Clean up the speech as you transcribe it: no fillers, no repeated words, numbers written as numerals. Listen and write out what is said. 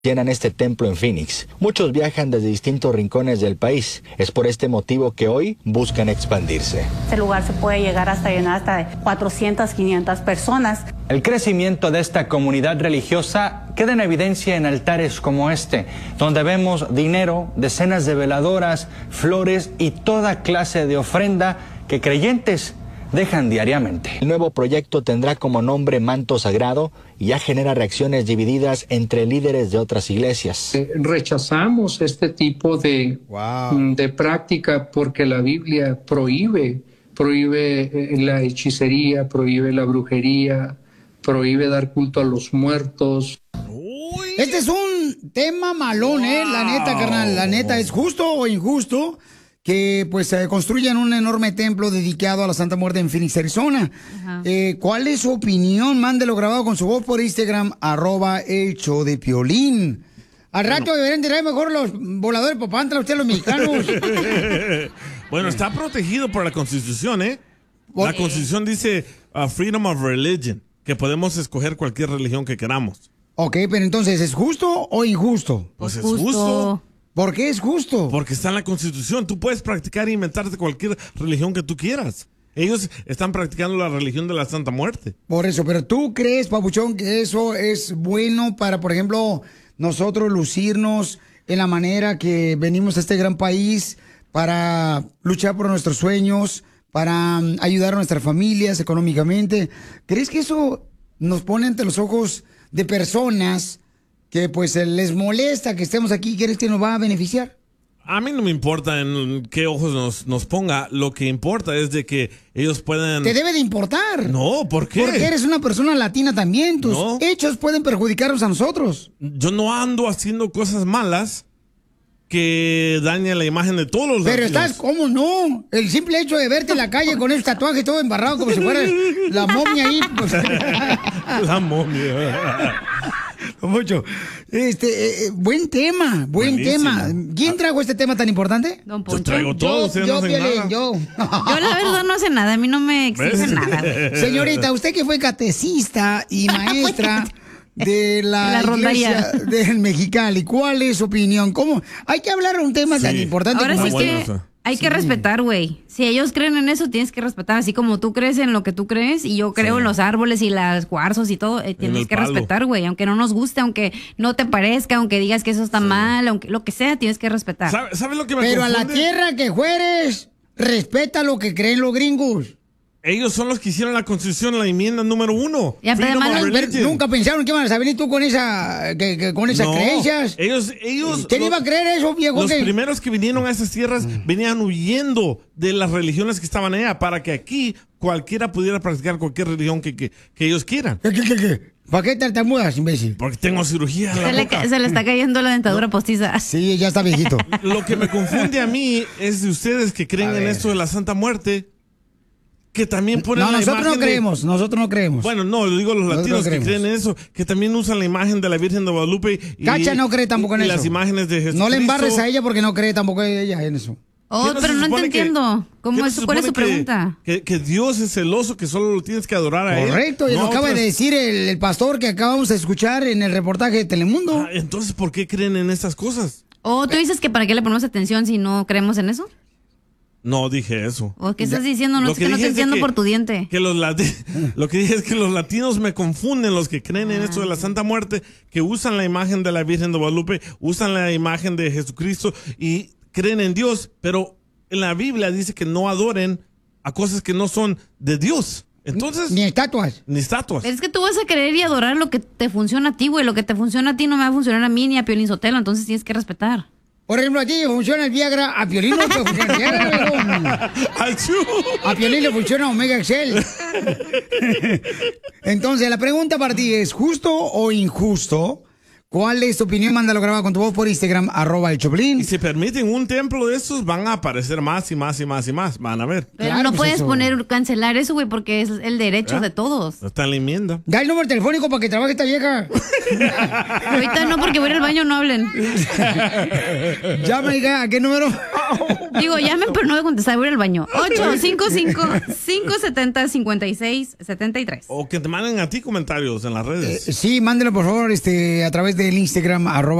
llenan este templo en Phoenix. Muchos viajan desde distintos rincones del país. Es por este motivo que hoy buscan expandirse. Este lugar se puede llegar hasta llenar hasta de 400, 500 personas. El crecimiento de esta comunidad religiosa queda en evidencia en altares como este, donde vemos dinero, decenas de veladoras, flores y toda clase de ofrenda que creyentes dejan diariamente. El nuevo proyecto tendrá como nombre Manto Sagrado y ya genera reacciones divididas entre líderes de otras iglesias. Rechazamos este tipo de práctica porque la Biblia prohíbe la hechicería, prohíbe la brujería, prohíbe dar culto a los muertos. Este es un tema malón, la neta, carnal. La neta, ¿es justo o injusto que pues construyan un enorme templo dedicado a la Santa Muerte en Phoenix, Arizona? ¿Cuál es su opinión? Mándelo grabado con su voz por Instagram, @elshowdepiolín. Al rato deberían tirar mejor los voladores papantla, ustedes los mexicanos. Bueno, está protegido por la Constitución, ¿eh? La Constitución dice freedom of religion, que podemos escoger cualquier religión que queramos. Ok, pero entonces, ¿es justo o injusto? Pues es justo. ¿Por qué es justo? Porque está en la Constitución. Tú puedes practicar e inventarte cualquier religión que tú quieras. Ellos están practicando la religión de la Santa Muerte. Por eso, pero ¿tú crees, papuchón, que eso es bueno para, por ejemplo, nosotros lucirnos en la manera que venimos a este gran país para luchar por nuestros sueños, para ayudar a nuestras familias económicamente? ¿Crees que eso nos pone ante los ojos de personas que pues les molesta que estemos aquí? ¿Crees que nos va a beneficiar? A mí no me importa en qué ojos nos ponga. Lo que importa es de que ellos puedan... Te debe de importar. No, ¿por qué? Porque eres una persona latina también. Tus hechos pueden perjudicarnos a nosotros. Yo no ando haciendo cosas malas que dañan la imagen de todos los Pero latinos. estás, ¿cómo no? El simple hecho de verte en la calle con ese tatuaje todo embarrado como si fueras la momia ahí. Pues. La momia. Mucho. Buen tema, Buenísimo. tema. ¿Quién trajo este tema tan importante? Don Poncho. Yo traigo todo, ustedes no hacen nada. Yo la verdad no hace nada, a mí no me exigen nada, güey. Señorita, usted que fue catecista y maestra de la iglesia del Mexicali, ¿cuál es su opinión? ¿Cómo? Hay que hablar de un tema tan importante. Ahora como sí que hay que respetar, güey. Si ellos creen en eso, tienes que respetar. Así como tú crees en lo que tú crees y yo creo en los árboles y las cuarzos y todo, tienes que respetar, güey. Aunque no nos guste, aunque no te parezca, aunque digas que eso está mal, aunque lo que sea, tienes que respetar. ¿Sabes lo que me Pero confunde? a la tierra que fueres, respeta lo que creen los gringos. Ellos son los que hicieron la Constitución, la enmienda número 1. Ya, pero además nunca pensaron que iban a venir tú con esas creencias. Ellos ¿Quién iba a creer eso, viejo? Los primeros que vinieron a esas tierras venían huyendo de las religiones que estaban allá para que aquí cualquiera pudiera practicar cualquier religión que ellos quieran. ¿Qué? ¿Para qué tartamudas, imbécil? Porque tengo cirugía en la boca. Se le está cayendo la dentadura postiza. Sí, ya está viejito. Lo que me confunde a mí es de ustedes que creen en esto de la Santa Muerte, que también ponen la nosotros imagen nosotros no creemos. Bueno, no, lo digo los latinos que creen en eso, que también usan la imagen de la Virgen de Guadalupe. Cacha no cree tampoco en eso. Y las imágenes de Jesucristo. No le embarres a ella porque no cree tampoco ella en eso. Pero no te entiendo. ¿Cómo es? ¿Cuál es su pregunta? Que Dios es celoso, que solo lo tienes que adorar a Él. Correcto, y lo acaba de decir el pastor que acabamos de escuchar en el reportaje de Telemundo. Entonces, ¿por qué creen en estas cosas? ¿Tú dices que para qué le ponemos atención si no creemos en eso? No dije eso. ¿O qué estás diciendo? No, es que no te entiendo por tu diente. Lo que dije es que los latinos me confunden, los que creen en esto de la Santa Muerte, que usan la imagen de la Virgen de Guadalupe, usan la imagen de Jesucristo y creen en Dios, pero en la Biblia dice que no adoren a cosas que no son de Dios. Entonces, ni estatuas. Pero es que tú vas a creer y adorar lo que te funciona a ti, güey. Lo que te funciona a ti no me va a funcionar a mí ni a Piolín Sotelo, entonces tienes que respetar. Por ejemplo, a ti funciona el Viagra, a Piolín no te funciona el Viagra. A Piolín le funciona Omega Excel. Entonces, la pregunta para ti es, ¿justo o injusto? ¿Cuál es tu opinión? Mándalo grabado con tu voz por Instagram, @elchoplin. Y si permiten un templo de estos, van a aparecer más y más y más y más. Van a ver. Pero claro, no puedes cancelar eso, güey, porque es el derecho de todos. Está en la enmienda. Da el número telefónico para que trabaje esta vieja. Ahorita no, porque voy al baño, no hablen. Llama, hija, ¿a qué número? Digo, llamen, pero no voy a contestar, voy al baño. 855-570-5673. O que te manden a ti comentarios en las redes. Sí, mándenlo por favor a través del Instagram,